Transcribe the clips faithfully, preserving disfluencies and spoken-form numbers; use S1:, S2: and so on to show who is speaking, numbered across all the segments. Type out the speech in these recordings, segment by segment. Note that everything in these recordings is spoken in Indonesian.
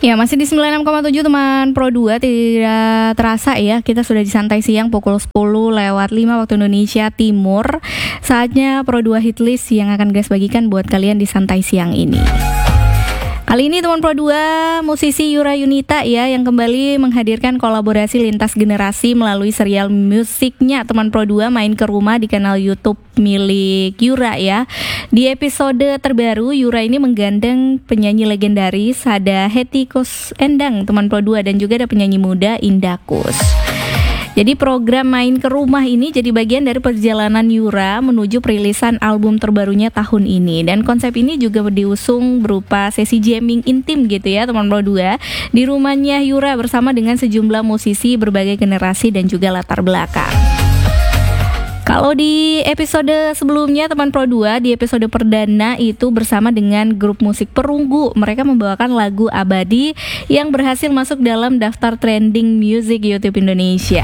S1: Ya, masih di sembilan puluh enam koma tujuh teman Pro dua. Tidak terasa ya, kita sudah di Santai Siang pukul sepuluh lewat lima waktu Indonesia Timur. Saatnya Pro dua Hitlist yang akan guys bagikan buat kalian di Santai Siang ini. Kali ini teman Pro dua, musisi Yura Yunita ya yang kembali menghadirkan kolaborasi lintas generasi melalui serial musiknya teman Pro dua Main ke Rumah di kanal YouTube milik Yura ya. Di episode terbaru Yura ini menggandeng penyanyi legendaris ada Hetty Koes Endang teman Pro dua dan juga ada penyanyi muda Indah Koes. Jadi program Main ke Rumah ini jadi bagian dari perjalanan Yura menuju perilisan album terbarunya tahun ini. Dan konsep ini juga diusung berupa sesi jamming intim gitu ya teman Pro dua di rumahnya Yura bersama dengan sejumlah musisi berbagai generasi dan juga latar belakang. Kalau di episode sebelumnya teman Pro dua, di episode perdana itu bersama dengan grup musik Perunggu, mereka membawakan lagu Abadi yang berhasil masuk dalam daftar trending music YouTube Indonesia.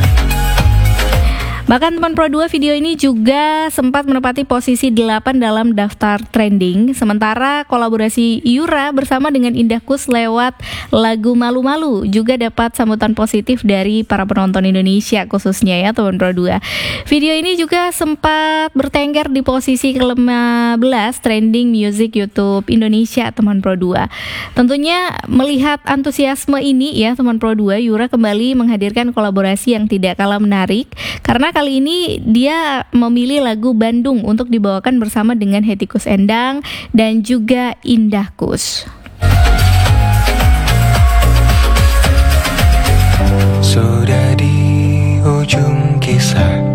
S1: Bahkan teman Pro dua, video ini juga sempat menempati posisi delapan dalam daftar trending. Sementara kolaborasi Yura bersama dengan Indah Koes lewat lagu Malu-Malu juga dapat sambutan positif dari para penonton Indonesia khususnya ya teman Pro dua. Video ini juga sempat bertengger di posisi ke lima belas trending music YouTube Indonesia teman Pro dua. Tentunya melihat antusiasme ini ya teman Pro dua, Yura kembali menghadirkan kolaborasi yang tidak kalah menarik karena kali ini dia memilih lagu Bandung untuk dibawakan bersama dengan Hetty Koes Endang dan juga Indah Koes.
S2: Sudah di ujung kisah